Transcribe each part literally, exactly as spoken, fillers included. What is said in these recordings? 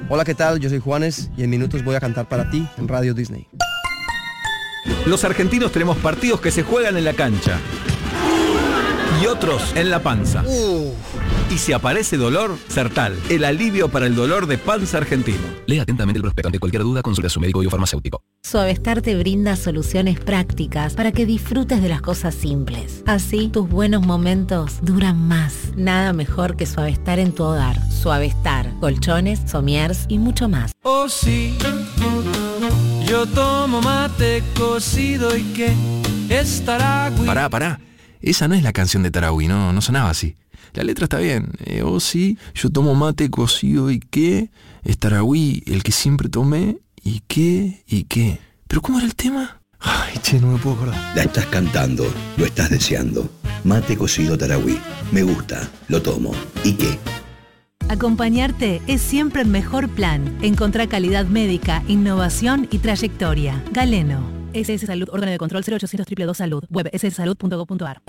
Hola, ¿qué tal? Yo soy Juanes y en minutos voy a cantar para ti en Radio Disney. Los argentinos tenemos partidos que se juegan en la cancha y otros en la panza. Uh. Y si aparece dolor, Sertal, el alivio para el dolor de panza argentino. Lea atentamente el prospecto. Ante cualquier duda, consulta a su médico o farmacéutico. Suavestar te brinda soluciones prácticas para que disfrutes de las cosas simples. Así, tus buenos momentos duran más. Nada mejor que Suavestar en tu hogar. Suavestar, colchones, somiers y mucho más. Oh sí, yo tomo mate cocido y que es Taragüí. Pará, pará. Esa no es la canción de Taragüí, no, no sonaba así. La letra está bien. Eh, oh sí, yo tomo mate cocido y qué, es Taragüí, el que siempre tomé, y qué, y qué. ¿Pero cómo era el tema? Ay, che, no me puedo acordar. La estás cantando, lo estás deseando. Mate cocido Taragüí. Me gusta, lo tomo. ¿Y qué? Acompañarte es siempre el mejor plan. Encontrá calidad médica, innovación y trayectoria. Galeno. S S Salud, órgano de control cero ochocientos dos dos dos Salud. Web s s salud punto gob punto a r.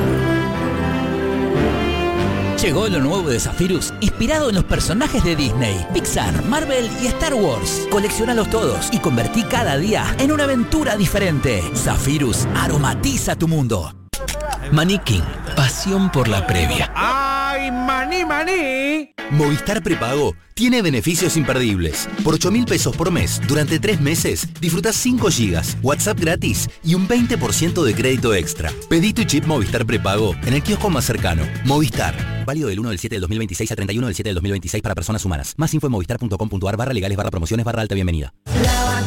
Llegó lo nuevo de Zephyrus, inspirado en los personajes de Disney, Pixar, Marvel y Star Wars. Coleccionalos todos y convertí cada día en una aventura diferente. Zephyrus aromatiza tu mundo. Maní King, pasión por la previa. ¡Ay, maní, maní! Movistar Prepago tiene beneficios imperdibles. Por ocho mil pesos por mes, durante tres meses, disfrutás cinco gigas, WhatsApp gratis y un veinte por ciento de crédito extra. Pedí tu chip Movistar Prepago en el kiosco más cercano. Movistar. Válido del uno del siete del dos mil veintiséis al treinta y uno del siete del dos mil veintiséis para personas humanas. Más info en movistar punto com punto a r barra legales barra promociones barra alta bienvenida.